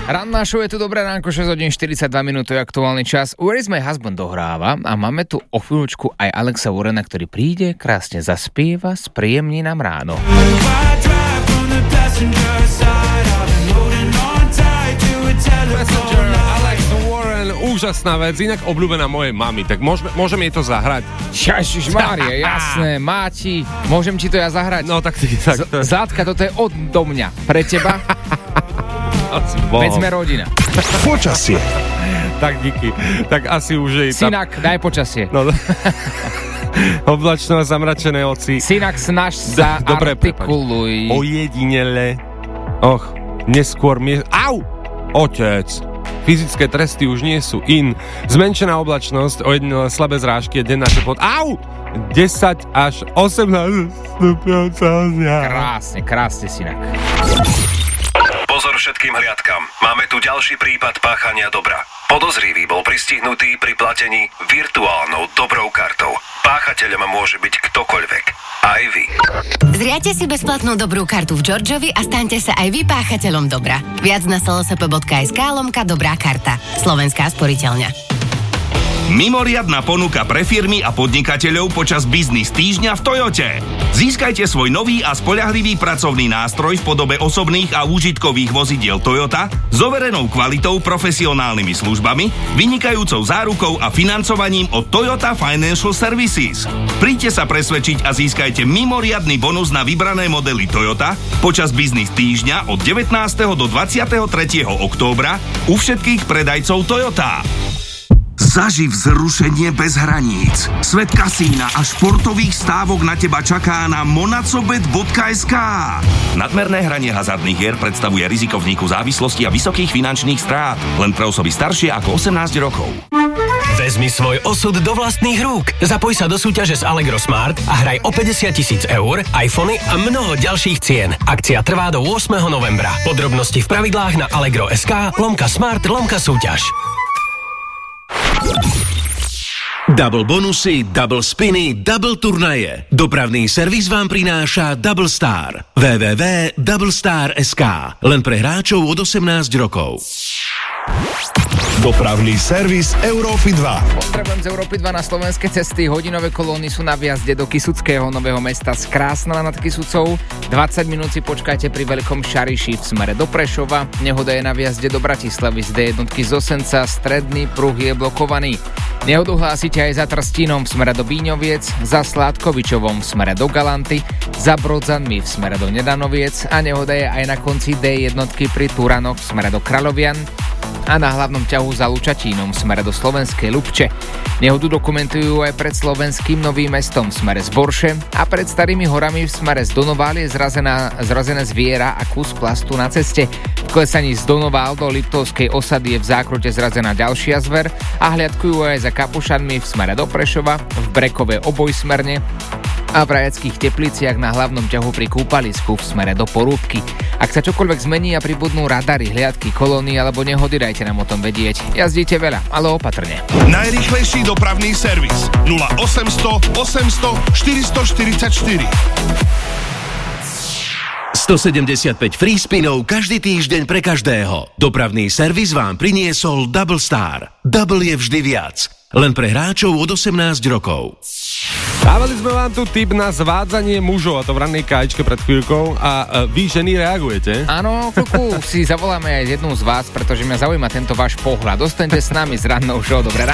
Ranná show je tu Dobré ránko, 6 hodín 42 minút, to je aktuálny čas. Where is my husband dohráva a máme tu o chvíľučku aj Alexa Warrena, ktorý príde, krásne zaspieva, spríjemní nám ráno. Alex Warren, úžasná vec, inak obľúbená mojej mamy, tak môžeme jej to zahrať? Ježišmárie, jasné, Máti, môžem ti to ja zahrať? No tak Zlátka, toto je odo mňa, pre teba. Veď sme rodina. Počasie. Tak díky. Tak asi už je... Synak, daj počasie. No, oblačno a zamračené oci. Synak, snaž sa, dobre, artikuluj. Ojedinele. Neskôr Au! Otec. Fyzické tresty už nie sú in. Zmenšená oblačnosť, ojedinele slabé zrážky, denná teplota. Au! 10 až 18 stupňov Celzia. Krásne, synak. Pozor všetkým hliadkam. Máme tu ďalší prípad páchania dobra. Podozrivý bol pristihnutý pri platení virtuálnou dobrou kartou. Páchateľom môže byť ktokoľvek. Aj vy. Zriate si bezplatnú dobrú kartu v Georgeovi a staňte sa aj vy páchateľom dobra. Viac na slsp.sk/dobrá karta. Slovenská sporiteľňa. Mimoriadna ponuka pre firmy a podnikateľov počas biznis týždňa v Toyote. Získajte svoj nový a spoľahlivý pracovný nástroj v podobe osobných a úžitkových vozidiel Toyota s overenou kvalitou, profesionálnymi službami, vynikajúcou zárukou a financovaním od Toyota Financial Services. Príďte sa presvedčiť a získajte mimoriadny bonus na vybrané modely Toyota počas biznis týždňa od 19. do 23. októbra u všetkých predajcov Toyota. Zaživ vzrušenie bez hraníc. Svet kasína a športových stávok na teba čaká na monacobet.sk. Nadmerné hranie hazardných hier predstavuje riziko vzniku závislosti a vysokých finančných strát. Len pre osoby staršie ako 18 rokov. Vezmi svoj osud do vlastných rúk. Zapoj sa do súťaže z Allegro Smart a hraj o 50 000 eur, iPhony a mnoho ďalších cien. Akcia trvá do 8. novembra. Podrobnosti v pravidlách na allegro.sk/smart/súťaž. Double bonusy, double spiny, double turnaje. Dopravný servis vám prináša Double Star. www.doublestar.sk. Len pre hráčov od 18 rokov. Dopravný servis Európy 2. Pozdravujem z Európy 2 na slovenské cesty. Hodinové kolóny sú na vjazde do Kysuckého Nového Mesta z Krásna nad Kysucou. 20 minút si počkajte pri Veľkom Šariši v smere do Prešova. Nehoda je na vjazde do Bratislavy z D1 z Osenca. Stredný pruh je blokovaný. Nehodu hlásite aj za Trstínom v smere do Bíňoviec, za Sládkovičovom v smere do Galanty, za Brodzanmi v smere do Nedanoviec a nehoda je aj na konci D1 pri Turanoch v smere do Kráľovian a na hlavnom ťahu za Lučatínom v smere do Slovenskej Ľubče. Nehodu dokumentujú aj pred Slovenským Novým Mestom v smere z Borše a pred Starými horami v smere z Donovál je zrazené zviera a kus plastu na ceste. V klesaní z Donovál do Liptovskej osady je v zákrute zrazená ďalšia zver a hliadkujú aj za Kapušanmi v smere do Prešova, v Brekove obojsmerne a v Rajackých Tepliciach na hlavnom ťahu pri kúpalisku v smere do Porúbky. Ak sa čokoľvek zmení a pribudnú radary, hliadky, kolóny alebo nehody, dajte nám o tom vedieť. Jazdíte veľa, ale opatrne. Najrýchlejší dopravný servis 0800 800 444. 175 free spinov každý týždeň pre každého. Dopravný servis vám priniesol Double Star. Double je vždy viac. Len pre hráčov od 18 rokov. Dávali sme vám tu tip na zvádzanie mužov, a to v rannej kájčke pred chvíľkou, a vy ženy reagujete? Áno, chvíľku si zavoláme aj jednu z vás, pretože mňa zaujíma tento váš pohľad. Ostaňte s nami s rannou show. Dobré ráno.